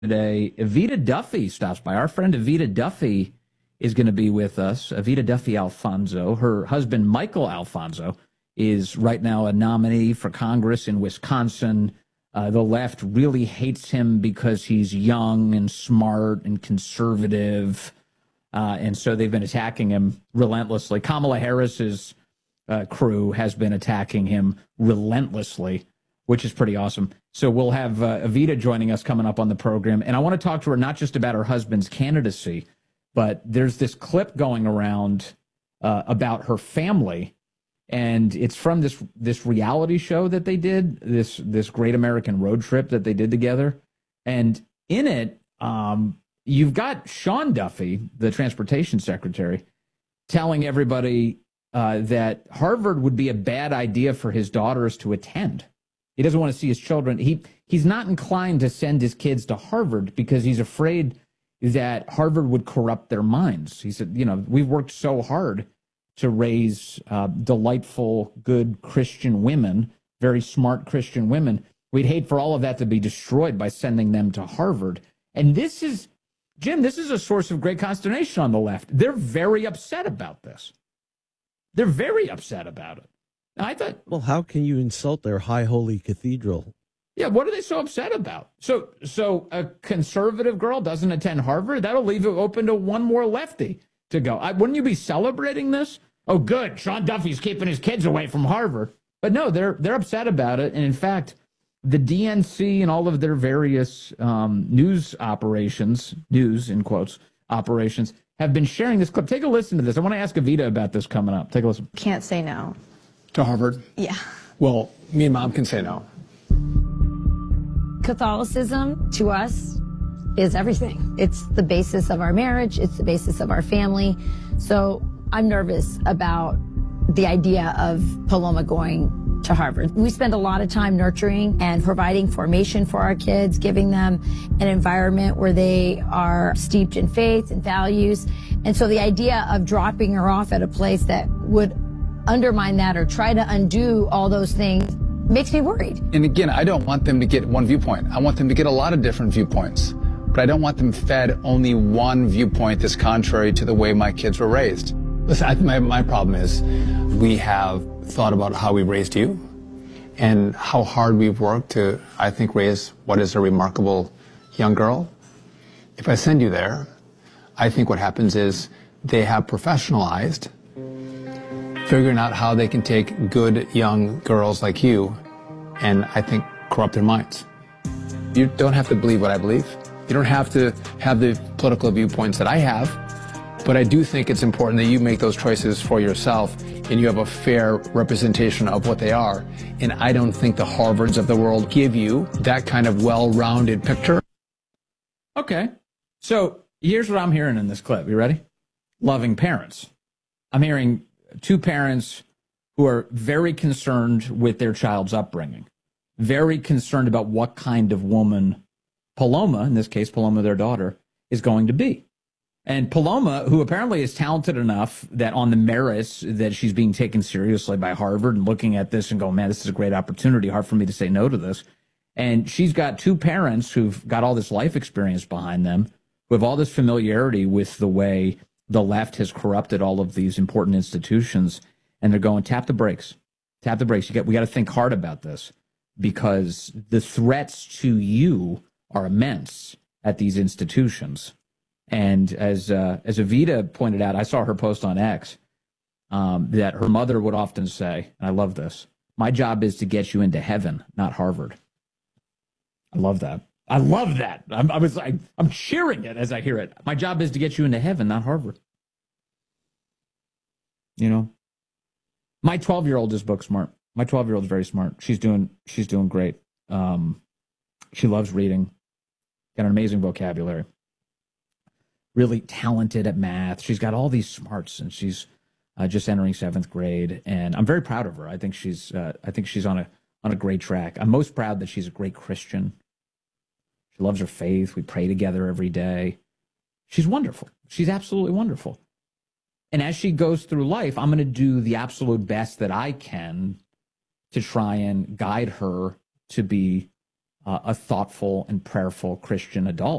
Today, Evita Duffy stops by. Our friend Evita Duffy is going to be with us. Evita Duffy Alfonso. Her husband, Michael Alfonso, is right now a nominee for Congress in Wisconsin. The left really hates him because he's young and smart and conservative. And so they've been attacking him relentlessly. Kamala Harris's crew has been attacking him relentlessly, which is pretty awesome. So we'll have Evita joining us coming up on the program. And I want to talk to her not just about her husband's candidacy, but there's this clip going around about her family. And it's from this reality show that they did, this Great American Road Trip that they did together. And in it, you've got Sean Duffy, the transportation secretary, telling everybody that Harvard would be a bad idea for his daughters to attend. He doesn't want to see his children. He's not inclined to send his kids to Harvard because he's afraid that Harvard would corrupt their minds. He said, we've worked so hard to raise delightful, good Christian women, very smart Christian women. We'd hate for all of that to be destroyed by sending them to Harvard. And this is, Jim, this is a source of great consternation on the left. They're very upset about this. They're very upset about it. I thought, well, how can you insult their high holy cathedral? Yeah, what are they so upset about? So a conservative girl doesn't attend Harvard? That'll leave it open to one more lefty to go. Wouldn't you be celebrating this? Oh, good, Sean Duffy's keeping his kids away from Harvard. But no, they're upset about it. And in fact, the DNC and all of their various news operations, news in quotes, operations, have been sharing this clip. Take a listen to this. I want to ask Evita about this coming up. Take a listen. Can't say no. To Harvard? Yeah. Well, me and Mom can say no. Catholicism, to us, is everything. It's the basis of our marriage. It's the basis of our family. So I'm nervous about the idea of Paloma going to Harvard. We spend a lot of time nurturing and providing formation for our kids, giving them an environment where they are steeped in faith and values. And so the idea of dropping her off at a place that would undermine that or try to undo all those things makes me worried. And again, I don't want them to get one viewpoint. I want them to get a lot of different viewpoints. But I don't want them fed only one viewpoint that's contrary to the way my kids were raised. Listen, my problem is we have thought about how we raised you and how hard we've worked to, I think, raise what is a remarkable young girl. If I send you there, I think what happens is they have professionalized figuring out how they can take good young girls like you and, I think, corrupt their minds. You don't have to believe what I believe. You don't have to have the political viewpoints that I have, but I do think it's important that you make those choices for yourself and you have a fair representation of what they are. And I don't think the Harvards of the world give you that kind of well-rounded picture. Okay. So here's what I'm hearing in this clip. You ready? Loving parents. I'm hearing two parents who are very concerned with their child's upbringing, very concerned about what kind of woman Paloma, in this case, Paloma, their daughter, is going to be. And Paloma, who apparently is talented enough that on the merits that she's being taken seriously by Harvard and looking at this and going, man, this is a great opportunity. Hard for me to say no to this. And she's got two parents who've got all this life experience behind them, who have all this familiarity with the way the left has corrupted all of these important institutions. And they're going, tap the brakes. Tap the brakes. We got to think hard about this because the threats to you are immense at these institutions. And as Evita pointed out, I saw her post on X that her mother would often say, and I love this, my job is to get you into heaven, not Harvard. I love that. I love that. I'm cheering it as I hear it. My job is to get you into heaven, not Harvard. You know, my 12-year-old is book smart. My 12-year-old is very smart. She's doing great. She loves reading. Got an amazing vocabulary. Really talented at math. She's got all these smarts, and she's just entering 7th grade. And I'm very proud of her. I think she's on a great track. I'm most proud that she's a great Christian. She loves her faith. We pray together every day. She's wonderful. She's absolutely wonderful. And as she goes through life, I'm going to do the absolute best that I can to try and guide her to be a thoughtful and prayerful Christian adult.